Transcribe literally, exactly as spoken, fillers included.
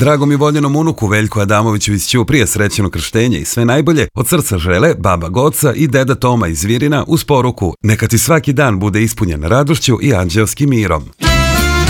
Dragom i voljenom unuku Veljku Adamoviću iz Ćuprije srećeno krštenje i sve najbolje od srca žele baba Goca i deda Toma iz Virina uz poruku neka ti svaki dan bude ispunjen radošću i anđeoskim mirom.